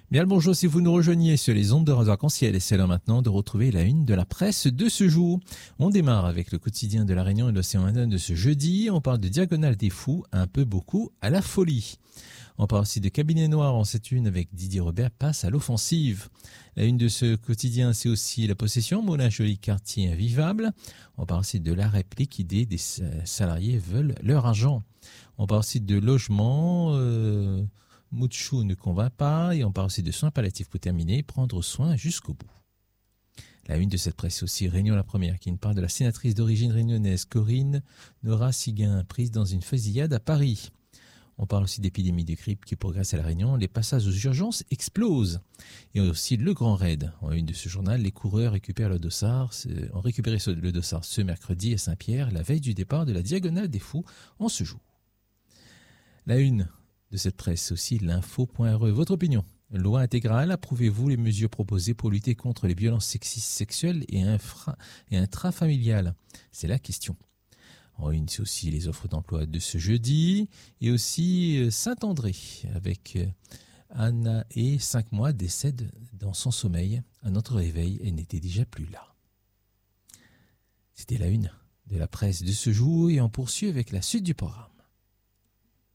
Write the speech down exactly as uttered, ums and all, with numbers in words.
Bien le bonjour si vous nous rejoignez sur les ondes de Radio Arc-en-Ciel et c'est l'heure maintenant de retrouver la une de la presse de ce jour. On démarre avec le quotidien de la Réunion et de l'Océan Indien de ce jeudi. On parle de Diagonale des Fous, un peu beaucoup à la folie. On parle aussi de Cabinet Noir en cette une avec Didier Robert passe à l'offensive. La une de ce quotidien, c'est aussi la possession, Mona Joly quartier invivable. On parle aussi de la réplique idée des salariés veulent leur argent. On parle aussi de logement, euh, Mouchou ne convainc pas, et on parle aussi de soins palliatifs pour terminer, prendre soin jusqu'au bout. La une de cette presse aussi, Réunion la première, qui nous parle de la sénatrice d'origine réunionnaise Corinne Nora-Siguin, prise dans une fusillade à Paris. On parle aussi d'épidémie de grippe qui progresse à la Réunion, les passages aux urgences explosent. Et aussi le grand raid. En une de ce journal, les coureurs récupèrent le dossard, ont récupéré le dossard ce mercredi à Saint-Pierre, la veille du départ de la Diagonale des Fous en ce jour. La une de cette presse aussi, l'info.re. Votre opinion? Loi intégrale, approuvez-vous les mesures proposées pour lutter contre les violences sexistes sexuelles et, infra, et intrafamiliales? C'est la question. En une, c'est aussi les offres d'emploi de ce jeudi et aussi Saint-André avec Anna et cinq mois décède dans son sommeil. À notre réveil, elle n'était déjà plus là. C'était la une de la presse de ce jour et on poursuit avec la suite du programme.